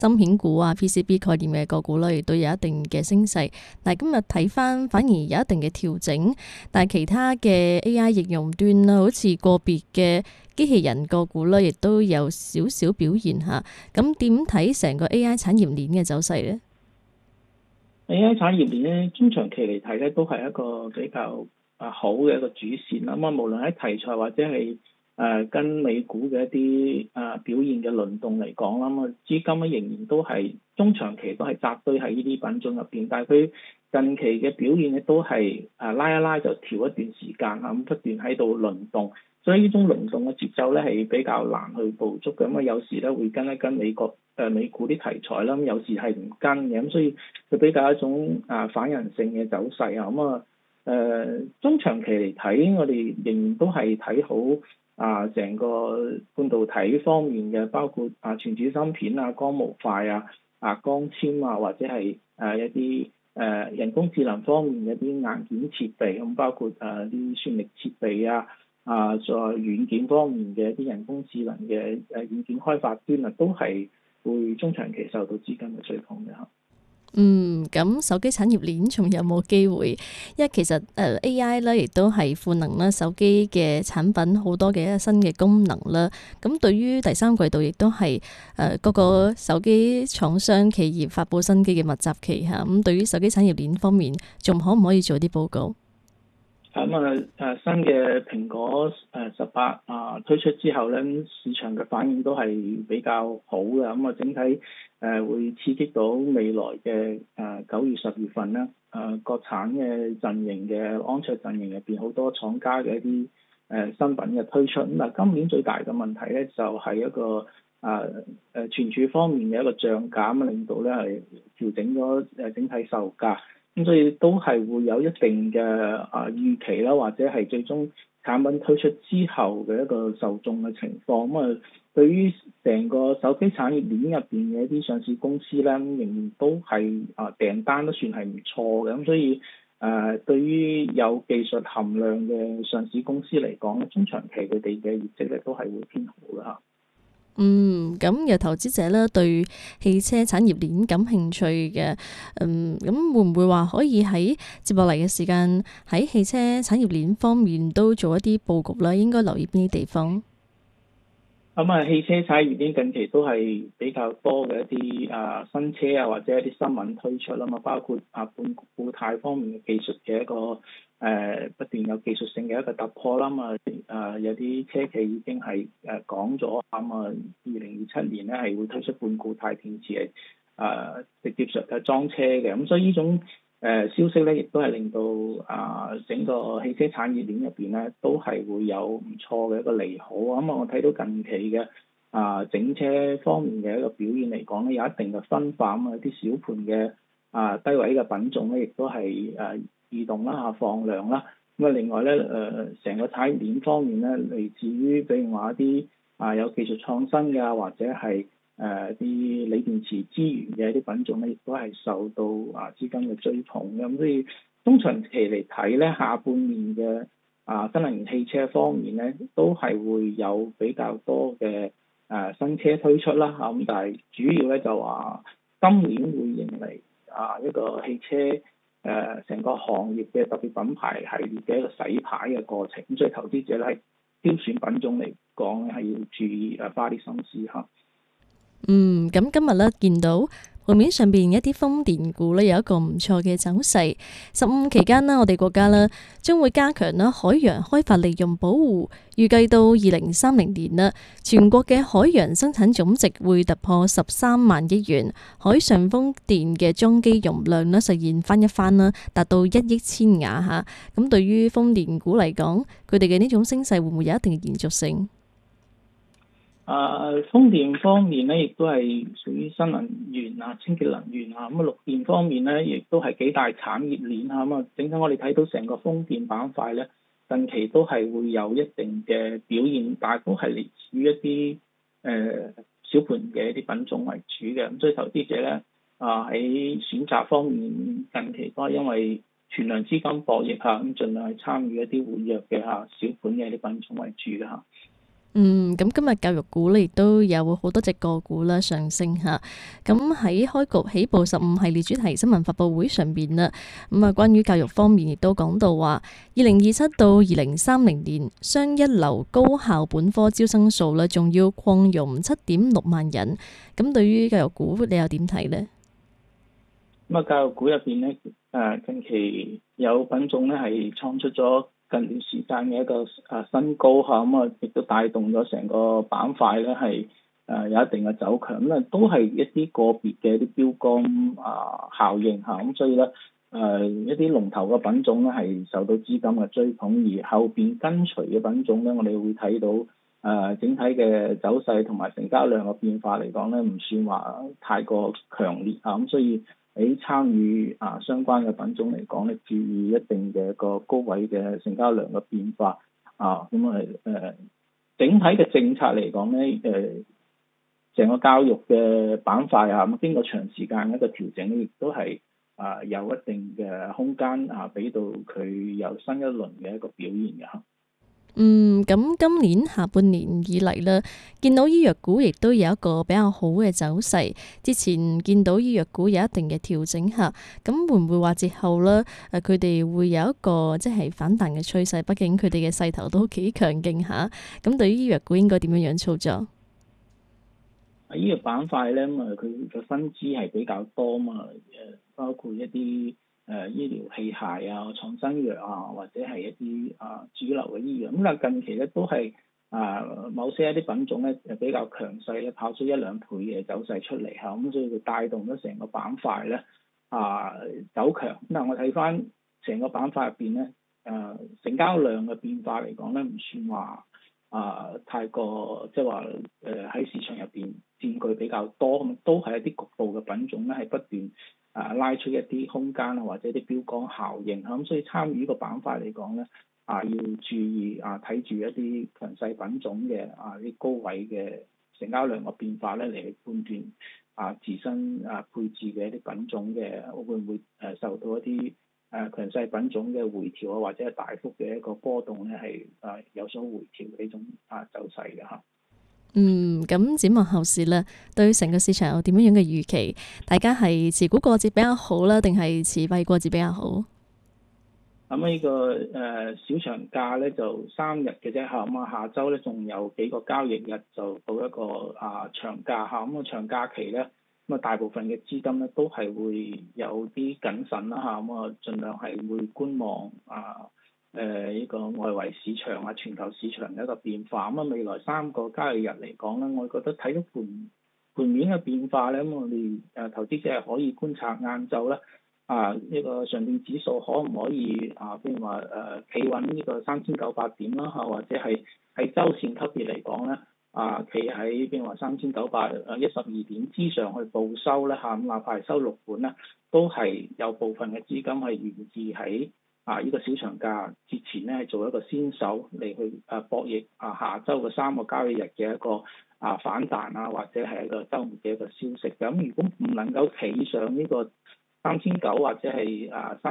芯片股啊、PCB 概念嘅個股咧，亦都有一定嘅升勢。但係今日睇翻反而有一定嘅調整，但係其他嘅 AI 應用端啦，好似個別嘅機器人個股咧，亦都有少少表現下。咁點睇成個 AI 產業鏈嘅走勢咧 ？AI 產業鏈咧，中長期嚟睇咧，都係一個比較好嘅一個主線啦。咁無論喺題材或者係跟美股嘅一啲表現嘅輪動嚟講啦，咁資金咧仍然都係中長期都係扎堆喺呢啲品種入邊，但係佢近期嘅表現咧都係拉一拉就調一段時間咁不斷喺度輪動，所以呢種輪動嘅節奏咧係比較難去捕捉嘅。咁有時咧會跟一跟美股啲題材啦，咁有時係唔跟嘅，咁所以佢比較一種反人性嘅走勢啊。中長期嚟睇，我哋仍然都係睇好成個半導體方面嘅，包括全子芯片光模塊光纖或者係一啲人工智能方面嘅一啲硬件設備，咁包括啲算力設備在軟件方面嘅一啲人工智能嘅軟件開發端都係會中長期受到資金嘅追捧嘅。 咁手機產業鏈仲有冇機會？因為其實AI 咧，亦都係賦能啦，手機嘅產品好多嘅一個新嘅功能啦。咁對於第三季度，亦都係各個手機廠商企業發佈新機嘅密集期嚇。咁對於手機產業鏈方面，仲可唔可以做啲報告？ 新嘅蘋果18推出之後咧，市場嘅反應都係比較好嘅。整體會刺激到未來嘅9月、10月份咧，國產嘅陣營嘅安卓陣營入邊好多廠家嘅一啲新品嘅推出。咁今年最大嘅問題咧就係一個存儲方面嘅一個漲價，令到咧係調整咗整體售價。咁所以都係會有一定嘅預期啦，或者係最終產品推出之後嘅一個受眾嘅情況。對於成個手機產業鏈入邊嘅一啲上市公司咧，仍然都係訂單都算係唔錯嘅。咁所以對於有技術含量嘅上市公司嚟講，中長期佢哋嘅業績咧都係會偏好嘅嚇。 咁有投資者咧對汽車產業鏈感興趣嘅，咁會唔會話可以喺接落嚟嘅時間喺汽車產業鏈方面都做一啲佈局啦？應該留意邊啲地方？ 汽車產業鏈近期都係比較多嘅一啲新車或者一啲新聞推出啦嘛，包括半固態方面嘅技術嘅一個不斷有技術性嘅一個突破啦嘛。有啲車企已經係講咗2027年咧係會推出半固態電池係直接裝車嘅。咁所以呢種消息咧，亦都係令到整個汽車產業鏈入邊咧，都係會有唔錯嘅一個利好。我睇到近期嘅整車方面嘅一個表現嚟講咧，有一定嘅分化。啲小盤嘅低位嘅品種咧，亦都係異動啦放量啦。另外咧成個產業鏈方面咧，嚟自於比如話一啲有技術創新嘅或者係啲鋰電池資源嘅一啲品種咧，亦都係受到資金嘅追捧嘅。咁所以中長期嚟睇咧，下半年嘅新能源汽車方面咧，都係會有比較多嘅新車推出啦嚇。咁但係主要咧就話今年會迎嚟一個汽車成個行業嘅特別品牌系列嘅一個洗牌嘅過程。咁所以投資者咧喺挑選品種嚟講咧，係要注意花啲心思嚇。 咁今日咧見到盤面上邊一啲風電股咧有一個唔錯嘅走勢。15期間呢，我哋國家呢將會加強啦海洋開發利用保護，預計到2030年啦，全國嘅海洋生產總值會突破13萬億元，海上風電嘅裝機容量呢實現翻一番啦，達到1億千瓦嚇。咁對於風電股嚟講，佢哋嘅呢種升勢會唔會有一定嘅延續性？ 風電方面咧，亦都係屬於新能源清潔能源綠電方面咧，亦都係幾大產業鏈整體我哋睇到成個風電板塊咧，近期都係會有一定嘅表現，但係都係嚟自於一啲小盤嘅一啲品種為主嘅。咁所以投資者咧喺選擇方面，近期都係因為存量資金博弈咁盡量係參與一啲活躍嘅小盤嘅一啲品種為主嘅嚇。 咁今日教育股咧亦都有好多隻個股啦上升嚇。咁喺開局起步15系列主題新聞發佈會上邊啦，咁啊關於教育方面亦都講到話，2027到2030年雙一流高校本科招生數咧，仲要擴容7.6萬人。咁對於教育股你又點睇呢？ 咁啊，教育股入邊咧，近期有品種咧係創出咗近段時間嘅一個新高嚇，咁啊亦都帶動咗成個板塊咧係有一定嘅走強，咁啊都係一啲個別嘅一啲標杆效應嚇，咁所以咧一啲龍頭嘅品種咧係受到資金嘅追捧，而後邊跟隨嘅品種咧，我哋會睇到整體嘅走勢同埋成交量嘅變化嚟講咧，唔算話太過強烈嚇，咁所以喺參與相關嘅品種嚟講咧，注意一定嘅一個高位嘅成交量嘅變化整體嘅政策嚟講咧，成個教育嘅板塊咁經過長時間一個調整，亦都係有一定嘅空間俾到佢有新一輪嘅一個表現嘅嚇。 咁今年下半年以嚟呢，見到醫藥股亦都有一個比較好嘅走勢。之前見到醫藥股有一定嘅調整下，咁會唔會話節後呢？佢哋會有一個即係反彈嘅趨勢？畢竟佢哋嘅勢頭都幾強勁下。咁對於醫藥股應該點樣樣操作？ 呢個板塊咧，咁佢嘅分支係比較多嘛，包括一啲醫療器械創新藥或者係一啲主流嘅醫藥。咁但近期咧都係某些一啲品種咧比較強勢咧，跑出1-2倍嘅走勢出嚟嚇，咁所以佢帶動咗成個板塊咧走強。咁我睇翻成個板塊入邊咧，成交量嘅變化嚟講咧，唔算話太過即係話喺市場入邊佔據比較多，咁都係一啲局部嘅品種咧，係不斷拉出一啲空間或者啲標杆效應咁，所以參與呢個板塊嚟講咧，要注意睇住一啲強勢品種嘅啲高位嘅成交量嘅變化咧，嚟判斷自身配置嘅一啲品種嘅會唔會受到一啲強勢品種嘅回調或者係大幅嘅一個波動咧，係有所回調呢種走勢嘅嚇。 咁展望後市咧，對成個市場有點樣嘅預期？大家係持股過節比較好啦，定係持幣過節比較好？ 咁呢個小長假咧就3日嘅啫嚇，咁下週咧仲有幾個交易日就到一個長假嚇，咁長假期咧咁大部分嘅資金咧都係會有啲謹慎啦嚇，咁盡量係會觀望呢個外圍市場全球市場嘅一個變化。咁未來3個交易日嚟講咧，我覺得睇到盤面嘅變化咧，咁我哋投資者係可以觀察晏晝咧呢個上證指數可唔可以譬如話企穩呢個3900點啦嚇，或者係喺週線級別嚟講咧企喺譬如話3912點之上去報收咧嚇，咁哪怕係收6盤咧，都係有部分嘅資金係願意喺呢個小長假節前咧係做一個先手嚟去博弈下週嘅3個交易日嘅一個反彈或者係一個週末嘅一個消息。咁如果唔能夠企上呢個3900或者係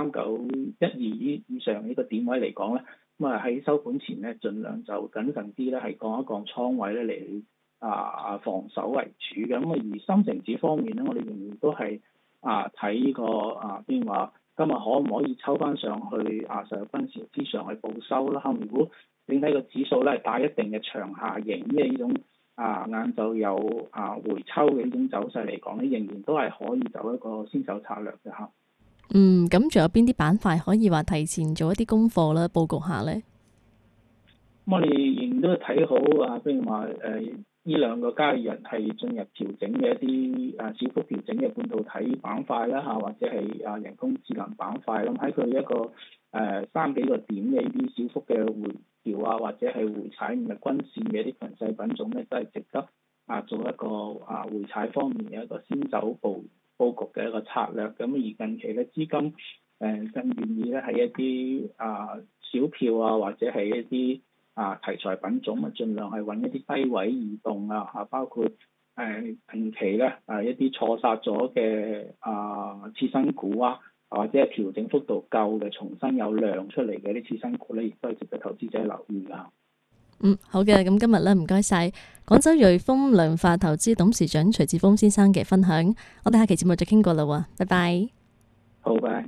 3912以上呢個點位嚟講咧，咁喺收盤前咧，盡量就謹慎啲咧，係降一降倉位咧嚟防守為主嘅。咁而深成指方面咧，我哋仍然都係睇呢個譬如話今日可唔可以抽翻上去10日均線之上去報收啦。如果整體個指數咧係帶一定嘅長下型，因為呢種晏晝有回抽嘅呢種走勢嚟講咧，仍然都係可以走一個先手策略嘅嚇。 咁仲有邊啲板塊可以話提前做一啲功課啦，佈局下咧？ 我哋仍然都睇好譬如話呢2個交易日係進入調整嘅一啲小幅調整嘅半導體板塊啦或者係人工智能板塊。咁喺佢一個3幾個點嘅呢啲小幅嘅回調或者係回踩5日均線嘅一啲強勢品種咧，都係值得做一個回踩方面嘅一個先走佈局嘅一個策略。咁而近期咧資金更願意咧係一啲小票或者係一啲題材品種盡量係揾一啲低位移動包括近期咧一啲錯殺咗嘅次新股或者係調整幅度夠嘅重新有量出嚟嘅啲次新股咧，亦都係值得投資者留意㗎。 好嘅，咁今日咧唔該晒廣州瑞豐量化投資董事長徐志峰先生嘅分享，我哋下期節目再傾過啦喎，拜拜。 好，拜。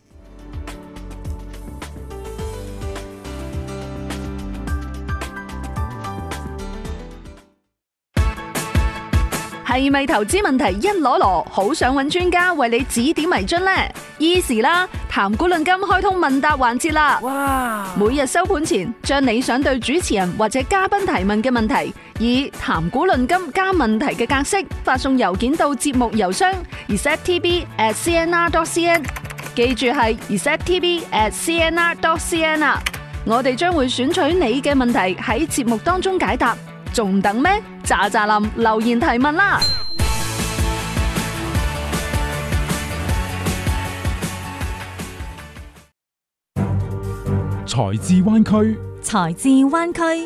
係咪投資問題一籮籮，好想揾專家為你指點迷津呢？Easy 啦，談股論金開通問答環節啦！哇！每日收盤前，將你想對主持人或者嘉賓提問嘅問題，以談股論金加問題嘅格式發送郵件到節目郵箱 receptv@cnr.cn， 記住係 receptv@cnr.cn 啊！我哋將會選取你嘅問題喺節目當中解答。仲等咩？喳喳林留言提問啦！ 財智灣區， 財智灣區。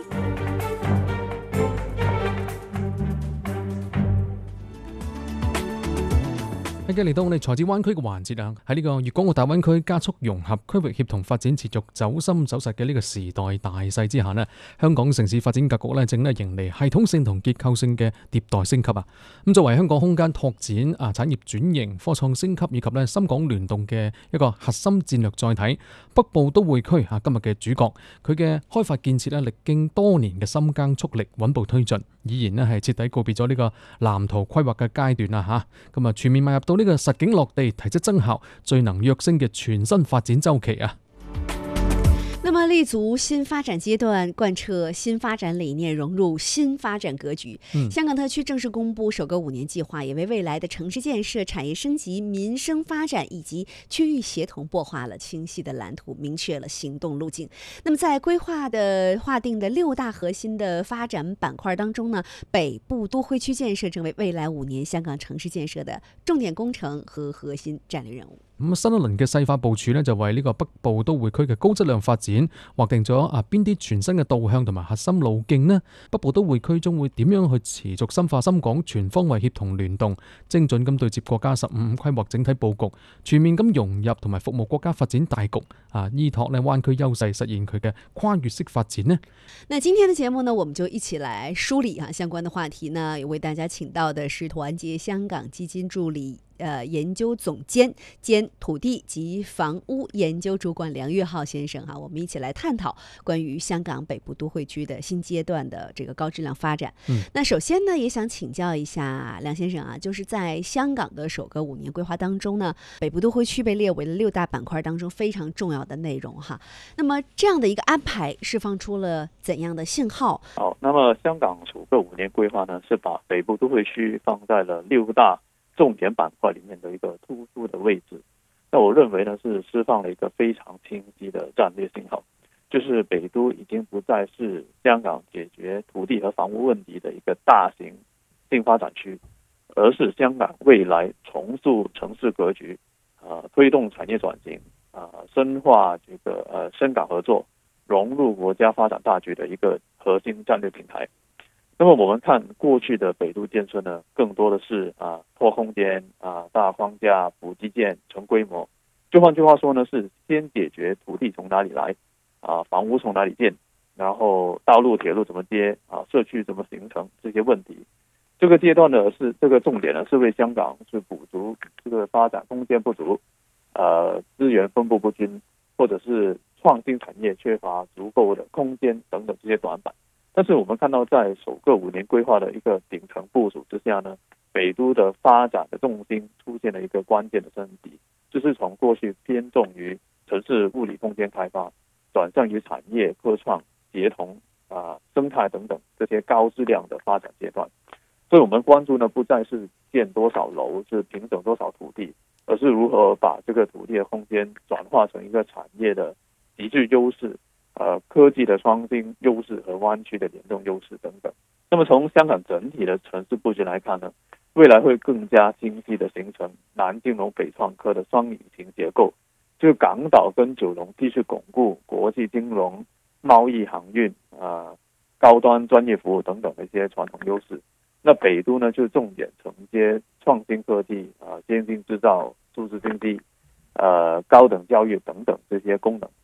嚟到我哋財智灣區嘅環節啊，喺呢個粵港澳大灣區加速融合、區域協同發展持續走深走實嘅呢個時代大勢之下呢，香港城市發展格局呢正迎嚟系統性同結構性嘅迭代升級啊！咁作為香港空間拓展產業轉型、科創升級以及深港聯動嘅一個核心戰略載體，北部都會區今日嘅主角，佢嘅開發建設歷經多年嘅深耕速力，穩步推進，依然係徹底告別咗呢個藍圖規劃嘅階段啦嚇！咁全面邁入到呢個實景落地、提質增效、最能躍升嘅全新發展週期啊！ 那麼立足新發展階段，貫徹新發展理念，融入新發展格局。香港特區正式公布首個5年計劃，也為未來的城市建設、產業升級、民生發展以及區域協同擘畫了清晰的藍圖，明確了行動路徑。那麼在規劃的劃定的6大核心的發展板塊當中呢，北部都會區建設成為未來5年香港城市建設的重點工程和核心戰略任務。 咁新一輪嘅細化部署呢，就為呢個北部都會區嘅高質量發展劃定咗邊啲全新嘅導向同埋核心路徑呢？北部都會區中會點樣去持續深化深港全方位協同聯動，精準咁對接國家15規劃整體佈局，全面咁融入同埋服務國家發展大局依託呢灣區優勢，實現佢嘅跨越式發展呢？ 那今天的節目呢，我們就一起來梳理相關的話題呢，也為大家請到的是團結香港基金助理研究總監兼土地及房屋研究主管梁岳浩先生我們一起來探討關於香港北部都會區的新階段的這個高質量發展。那首先呢，也想請教一下梁先生就是在香港的首個5年規劃當中呢，北部都會區被列為了6大板塊當中非常重要的內容那麼這樣的一個安排釋放出了怎樣的信號？ 好，那麼香港首個5年規劃呢，是把北部都會區放在了6大重點板塊裡面的一個突出的位置，那我認為呢是釋放了一個非常清晰的戰略信號，就是北都已經不再是香港解決土地和房屋問題的一個大型新發展區，而是香港未來重塑城市格局，推動產業轉型，深化這個深港合作，融入國家發展大局的一個核心戰略平台。那麼我們看過去的北都建設呢，更多的是拓空間大框架補基建成規模，就換句話說呢，是先解決土地從哪裡來房屋從哪裡建，然後道路鐵路怎麼接社區怎麼形成這些問題。這個階段呢是這個重點呢是為香港是補足這個發展空間不足，資源分布不均，或者是創新產業缺乏足夠的空間等等這些短板。但是我們看到在首個5年規劃的一個頂層部署之下呢，北都的發展的重心出現了一個關鍵的升級，就是從過去偏重於城市物理空間開發，轉向於產業科創協同生態等等這些高質量的發展階段。所以我們關注呢不再是建多少樓，是平整多少土地，而是如何把這個土地的空間轉化成一個產業的極具優勢，科技的創新優勢和灣區的聯動優勢等等。那麼從香港整體的城市布局來看呢，未來會更加清晰的形成南金融北創科的雙引擎結構，就是港島跟九龍繼續鞏固國際金融、貿易、航運、高端專業服務等等的一些傳統優勢。那北都呢就重點承接創新科技、先進製造、數字經濟、高等教育等等這些功能。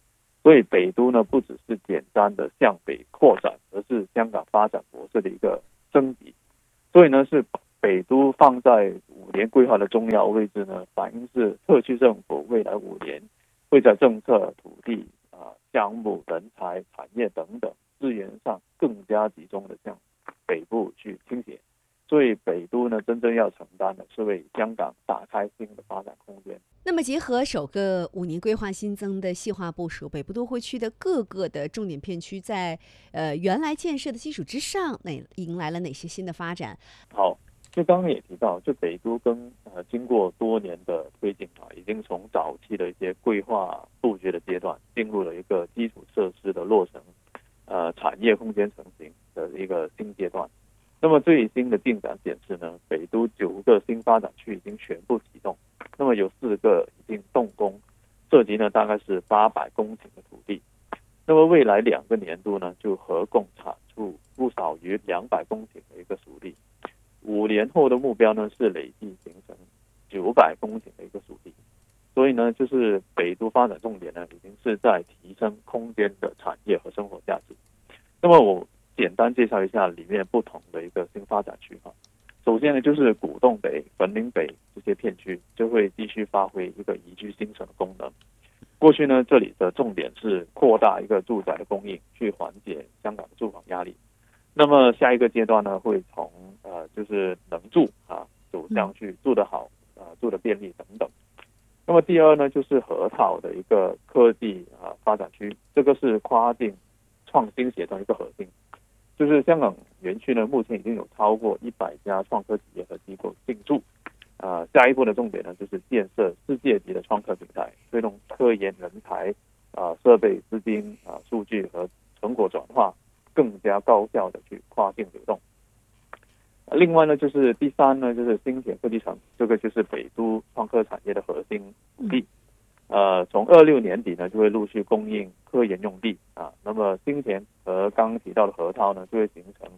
所以北都呢不只是简单的向北扩展，而是香港发展模式的一个升级。所以呢，是北都放在5年规划的重要位置呢，反映是特区政府未来5年会在政策、土地项目、人才、产业等等资源上更加集中的向北部去倾斜。所以北都呢，真正要承担的是为香港打开新的发展空间。 那么结合首个5年规划新增的细化部署，北部都会区的各个的重点片区在原来建设的基础之上，迎来了哪些新的发展？ 好，就刚刚也提到，就北都经过多年的推进已经从早期的一些规划布局的阶段，进入了一个基础设施的落成，产业空间成型的一个新阶段。那么最新的进展显示呢，北都9个新发展区已经全部启动，那么有4个已经动工，涉及呢大概是800公顷的土地。那么未来2个年度呢，就合共产出不少于200公顷的一个属地。5年后的目标呢是累计形成900公顷的一个属地。所以呢，就是北都发展重点呢，已经是在提升空间的产业和生活价值。那么我简单介绍一下里面不同的一个新发展区首先呢，就是古洞北、粉岭北这些片区就会继续发挥一个宜居新城的功能。过去呢，这里的重点是扩大一个住宅的供应，去缓解香港的住房压力。那么下一个阶段呢，会从就是能住走向去住得好，住得便利等等。那么第二呢，就是河套的一个科技发展区，这个是跨境创新协同一个核心。就是香港园区呢，目前已经有超过100家创科企业和机构进驻。下一步的重点呢，就是建设世界级的创客平台，推动科研人才、设备、资金、数据和成果转化更加高效的去跨境流动。另外呢，就是第3呢，就是新田科技城，这个就是北都创科产业的核心土地。从26年底呢，就会陆续供应科研用地那么新田和刚刚提到的河套呢，就会形成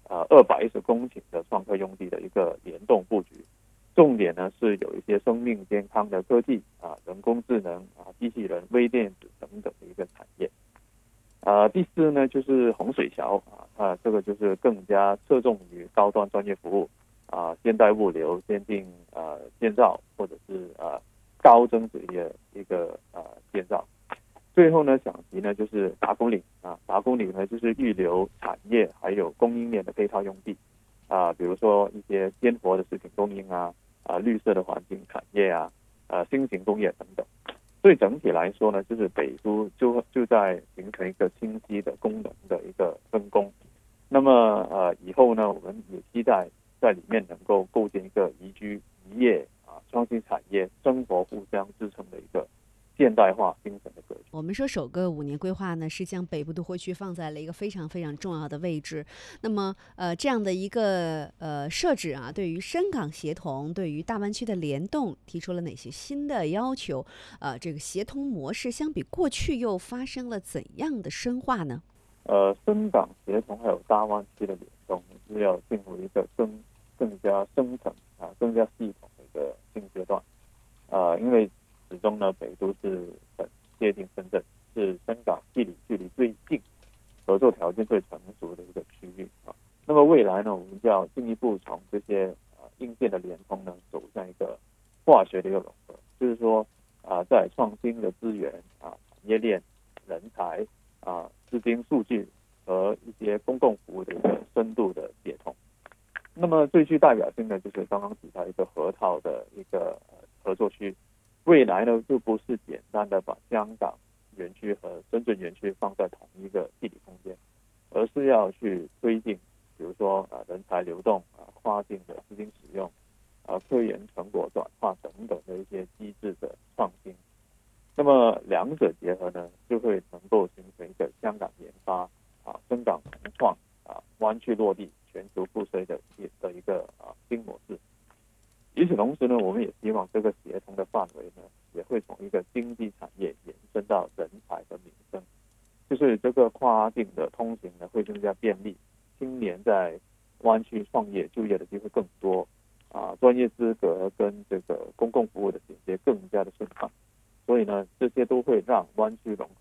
210公顷的创科用地的一个联动布局。重点呢是有一些生命健康的科技人工智能机器人、微电子等等的一个产业。第4呢，就是洪水桥这个就是更加侧重于高端专业服务现代物流、先进建造或者是高增值的一个建造。最后呢，想提呢就是达公岭达公岭呢就是预留产业还有供应链的配套用地比如说一些鲜活的食品供应绿色的环境产业新型工业等等。所以整体来说呢，就是北都就在形成一个清晰的功能的一个分工。那么以后呢，我们也期待在里面能够构建一个宜居、宜业创新产业、生活互相支撑的一个现代化精神的格局。 我们说首个5年规划呢，是将北部都会区放在了一个非常非常重要的位置。那么这样的一个设置对于深港协同、对于大湾区的联动提出了哪些新的要求？这个协同模式相比过去又发生了怎样的深化呢？ 深港协同还有大湾区的联动是要进入一个更加深层更加系统的一个新阶段。因为始终呢，北都是很接近深圳，是深港地理距离最近、合作条件最成熟的一个区域那么未来呢，我们就要进一步从这些硬件的联通呢，走向一个化学的一个融合，就是说在创新的资源产业链、人才资金、数据和一些公共服务的一个深度的接通。那么最具代表性的就是刚刚提到一个河套的一个合作区。未来呢，就不是简单的把香港园区和深圳园区放在同一个地理空间，而是要去推进，比如说人才流动跨境的资金使用科研成果转化等等的一些机制的创新。那么两者结合呢，就会能够形成一个香港研发深港同创湾区落地、全球赋税的一个新模式。与此同时呢，我们也希望这个协同的范围呢，也会从一个经济产业延伸到人才和民生，就是这个跨境的通行呢会更加便利，青年在湾区创业就业的机会更多专业资格跟这个公共服务的衔接更加的顺畅。所以呢，这些都会让湾区融合从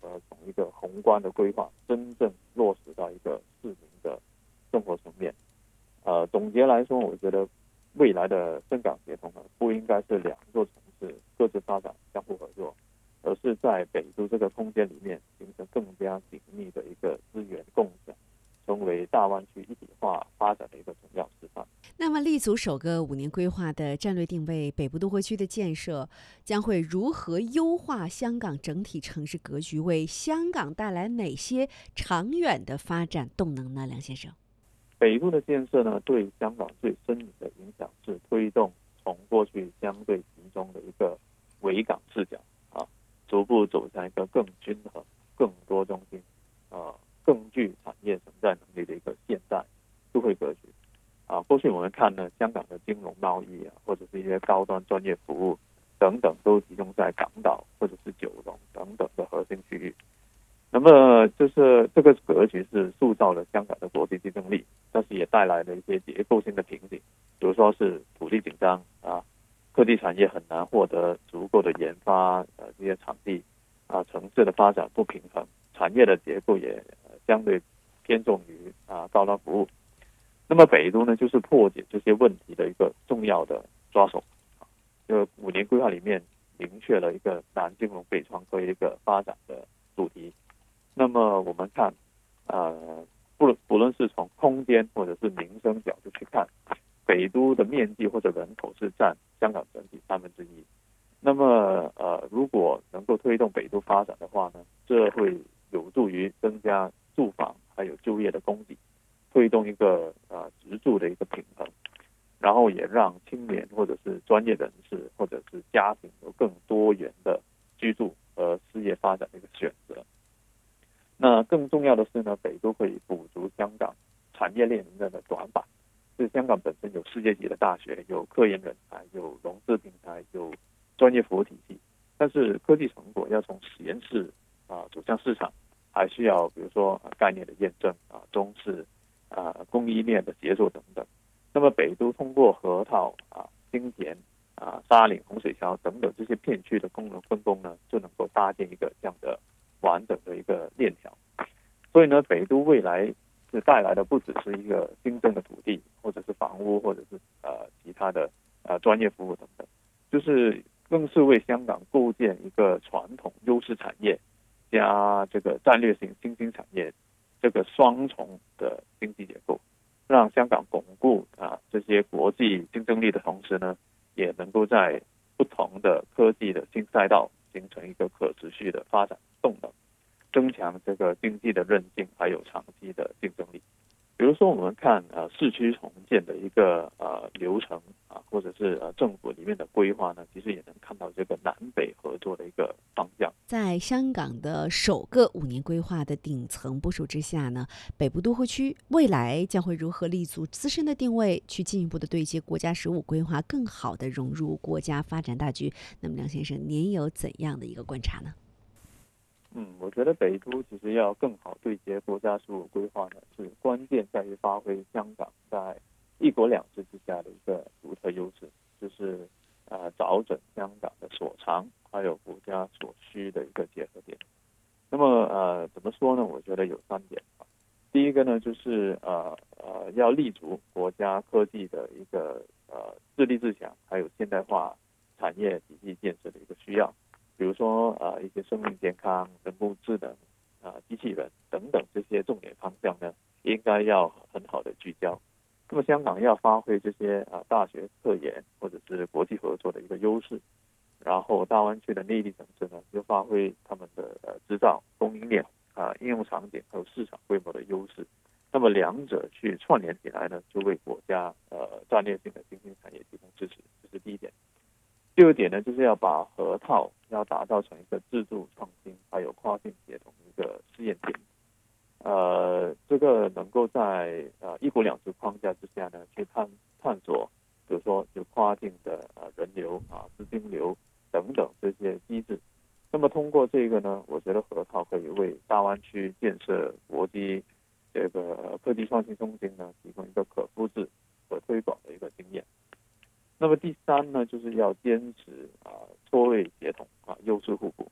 一个宏观的规划真正落实到一个市民的生活层面。总结来说，我觉得未来的深港协同呢，不应该是两座城市各自发展相互合作，而是在北都这个空间里面形成更加紧密的一个资源共享，成为大湾区一体化发展的一个重要示范。 那么，立足首个5年规划的战略定位，北部都会区的建设将会如何优化香港整体城市格局，为香港带来哪些长远的发展动能呢？梁先生， 北都的建设呢，对香港最深远的影响是推动从过去相对集中的一个维港视角逐步走向一个更均衡、更多中心、更具产业承载能力的一个现代都会格局。过去我们看呢，香港的金融贸易或者是一些高端专业服务等等，都集中在港岛或者是九龙等等的核心区域。那么就是这个格局是塑造了香港的国际竞争力，但是也带来了一些结构性的瓶颈，比如说是土地紧张科技产业很难获得足够的研发这些场地城市的发展不平衡，产业的结构也相对偏重于高端服务。那么北都呢，就是破解这些问题的一个重要的抓手。就5年规划里面明确了一个南金融北创科一个发展的主题。那么我们看不论是从空间或者是民生角度去看，北都的面积或者人口是占香港整体1/3。那么如果能够推动北都发展的话呢，这会有助于增加住房还有就业的供给，推动一个职住的一个平衡，然后也让青年或者是专业人士或者是家庭有更多元的居住和事业发展的一个选择。那更重要的是呢，北都可以补足香港产业链的短板。就是香港本身有世界级的大学，有科研人才，有融资平台，有专业服务体系，但是科技成果要从实验室走向市场，还需要比如说概念的验证中式供应链的协作等等。那么北都通过河套新田沙岭洪水桥等等这些片区的功能分工呢，就能够搭建一个这样的完整的一个链条。所以呢，北都未来是带来的不只是一个新增的土地，或者是房屋，或者是其他的专业服务等等，就是更是为香港构建一个传统优势产业加这个战略性新兴产业这个双重的经济结构，让香港巩固这些国际竞争力的同时呢，也能够在不同的科技的新赛道形成一个可持续的发展动能，增强这个经济的韧性还有长期的竞争力。比如说我们看市区重建的一个流程或者是政府里面的规划呢，其实也能看到这个南北合作的一个方向。 在香港的首个5年规划的顶层部署之下呢，北部都会区未来将会如何立足自身的定位，去进一步的对接国家15规划，更好的融入国家发展大局？那么梁先生，您有怎样的一个观察呢？ 我觉得北都其实要更好对接国家15规划呢，是关键在于发挥香港在1国2制之下的一个独特优势，就是找准香港的所长，还有国家所需的一个结合点。那么怎么说呢？我觉得有3点。第一个呢，就是要立足国家科技的一个自立自强，还有现代化产业体系建设的一个需要。比如说一些生命健康、人工智能、机器人等等这些重点方向呢，应该要很好的聚焦。那么香港要发挥这些大学科研或者是国际合作的一个优势，然后大湾区的内地城市呢，就发挥他们的制造、供应链应用场景还有市场规模的优势。那么两者去串联起来呢，就为国家战略性的新兴产业提供支持，这是第一点。第二点呢，就是要把河套要打造成一个自助创新还有跨境协同一个试验点。这个能够在1国2制框架之下呢，去探索，比如说有跨境的人流资金流等等这些机制。那么通过这个呢，我觉得河套可以为大湾区建设国际这个科技创新中心呢，提供一个可复制、可推广的一个经验。那么第3呢，就是要坚持错位协同优势互补。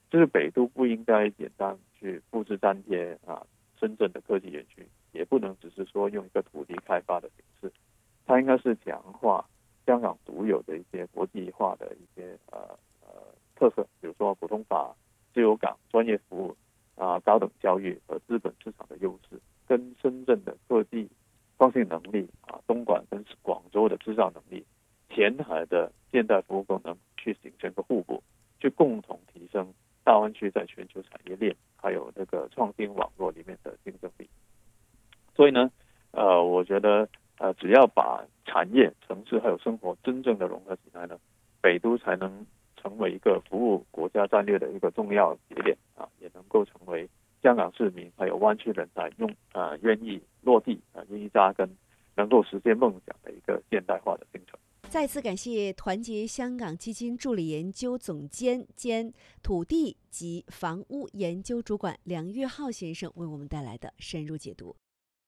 就是北都不应该简单去复制粘贴深圳的科技园区，也不能只是说用一个土地开发的形式，它应该是强化香港独有的一些国际化的一些特色，比如说普通法、自由港、专业服务高等教育和资本市场的优势，跟深圳的科技创新能力东莞跟广州的制造能力、前海的现代服务功能去形成个互补，去共同提升大湾区在全球产业链还有那个创新网络里面的竞争力。所以呢，我觉得只要把产业、城市还有生活真正的融合起来呢，北都才能成为一个服务国家战略的一个重要节点也能够成为香港市民还有湾区人才愿意落地愿意扎根，能够实现梦想的一个现代化的进程。 再次感谢团结香港基金助理研究总监兼土地及房屋研究主管梁岳浩先生为我们帶來的深入解讀。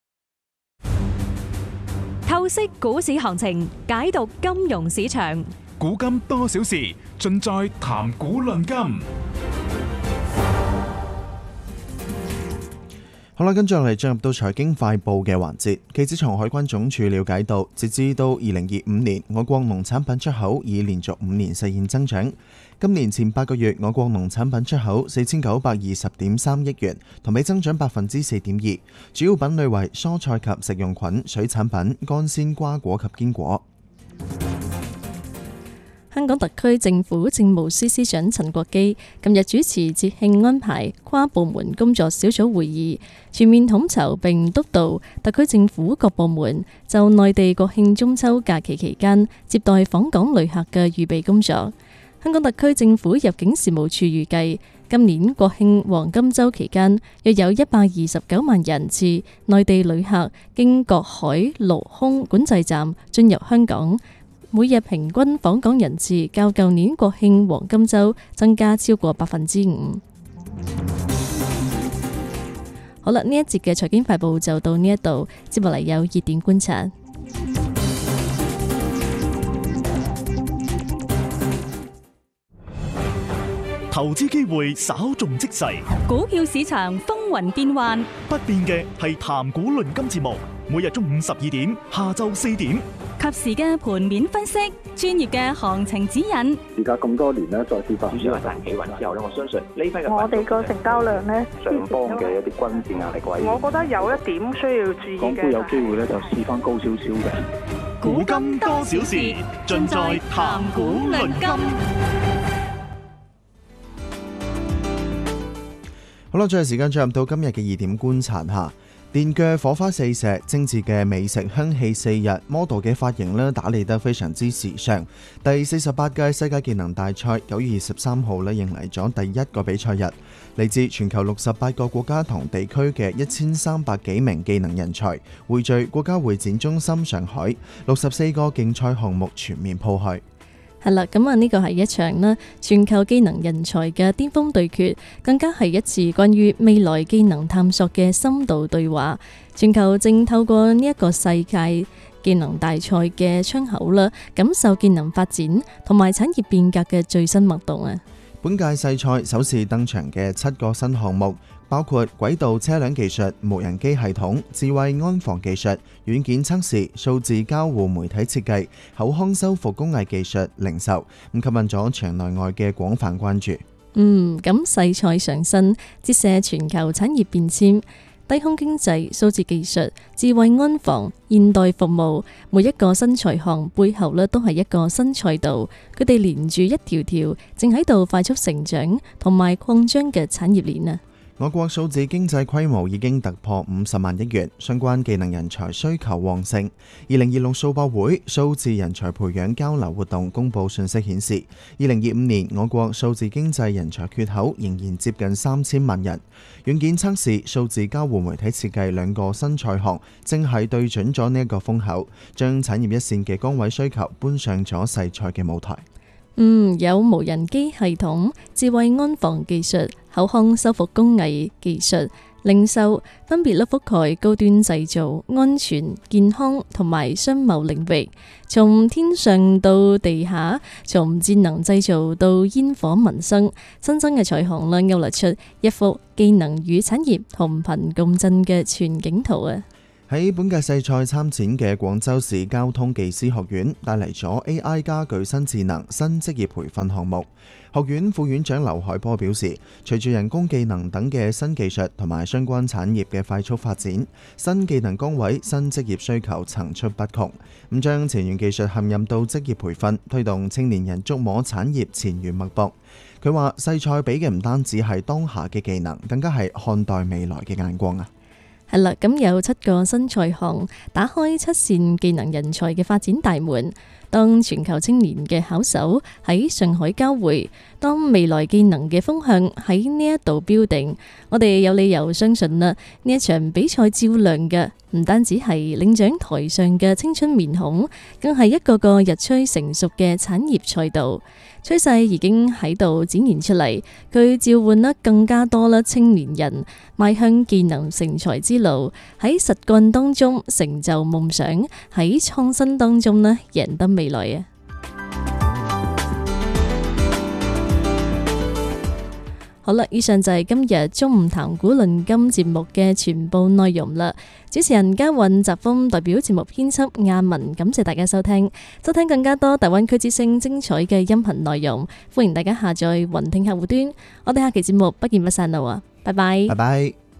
透析股市行情，解讀金融市場， 古今多少事，盡在談股論金。 好啦，跟住我哋進入到財經快報嘅環節。記者從海關總署了解到，截至到2025年，我國農產品出口已連續5年實現增長。今年前8個月，我國農產品出口4920.3億元，同比增長4.2%，主要品類為蔬菜及食用菌、水產品、乾鮮瓜果及堅果。 香港特區政府政務司司長陳國基近日主持節慶安排跨部門工作小組會議，全面統籌並督導特區政府各部門就內地國慶中秋假期期間接待訪港旅客嘅預備工作。香港特區政府入境事務處預計，今年國慶黃金週期間，約有129萬人次內地旅客經各海陸空管制站進入香港。每日平均訪港人次較舊年國慶黃金週增加超過5%。好啦，呢一節嘅財經快報就到呢一度，接落嚟有熱點觀察。 投資機會稍縱即逝， 股票市場風雲變幻， 不變嘅係談股論金節目，每日中午12點、下晝4點。 及時嘅盤面分析，專業嘅行情指引。 而家咁多年咧，再次發展主要係大企穩之後咧，我相信呢批嘅我哋個成交量咧， 上方嘅一啲均線壓力位， 我覺得有一點需要注意嘅。 港股有機會咧就試翻高少少嘅。 股金多少事，盡在談股論金。 好啦，最後時間進入到今日嘅熱點觀察下。電鋸火花四射，精緻嘅美食香氣4日 model 嘅髮型呢打理得非常之時尚。第48屆世界技能大賽9月23號呢迎嚟咗第一個比賽日，嚟自全球68個國家同地區嘅1300幾名技能人才匯聚國家會展中心上海，64個競賽項目全面鋪開。 係啦，咁呢個係一場啦全球技能人才嘅巔峰對決，更加係一次關於未來技能探索嘅深度對話。全球正透過呢一個世界技能大賽嘅窗口啦，感受技能發展同埋產業變革嘅最新脈動啊！ 本屆世賽首次登場嘅7個新項目，包括軌道車輛技術、無人機系統、智慧安防技術、軟件測試、數字交互媒體設計、口腔修復工藝技術、零售，吸引咗場內外嘅廣泛關注。 咁世賽上身，折射全球產業變遷。低空經濟、數字技術、智慧安防、現代服務，每一個新賽項背後呢都係一個新賽道，佢哋連住一條條正喺度快速成長同埋擴張嘅產業鏈啊！ 我國數字經濟規模已經突破50萬億元，相關技能人才需求旺盛。2026數博會數字人才培養交流活動公佈信息顯示，2025年我國數字經濟人才缺口仍然接近3000萬人。軟件測試、數字交互媒體設計兩個新賽項，正係對準咗呢一個風口，將產業一線嘅崗位需求搬上咗世賽嘅舞台。 有無人機系統、智慧安防技術、口腔修復工藝技術、 零售，分別覆蓋高端製造、安全、健康同埋商貿領域，從天上到地下，從智能製造到煙火民生，新增嘅彩虹啦，勾勒出一幅技能與產業同頻共振嘅全景圖啊！ 喺本屆世賽參展嘅廣州市交通技師學院帶嚟咗 AI 家具新智能新職業培訓項目。學院副院長劉海波表示，隨住人工技能等嘅新技術同埋相關產業嘅快速發展，新技能崗位、新職業需求層出不窮。咁將前沿技術嵌入到職業培訓，推動青年人觸摸產業前沿脈搏。佢話：世賽比嘅唔單止係當下嘅技能，更加係看待未來嘅眼光啊！ 係啦，咁有7個新賽項，打開7線技能人才嘅發展大門。當全球青年嘅巧手喺上海交匯，當未來技能嘅風向喺呢一度標定，我哋有理由相信啦，呢一場比賽照亮嘅唔單止係領獎台上嘅青春面孔，更係一個個日趨成熟嘅產業賽道。趨勢已經喺度展現出嚟，佢召喚得更加多啦青年人邁向技能成才之路，喺實幹當中成就夢想，喺創新當中呢贏得未來啊！好啦，以上就係今日中午談古論今節目嘅全部內容啦。主持人嘉韻、澤峰代表節目編輯亞文，感謝大家收聽。收聽更加多大灣區之聲精彩嘅音頻內容，歡迎大家下載雲聽客戶端。我哋下期節目不見不散啦！拜拜。 拜拜。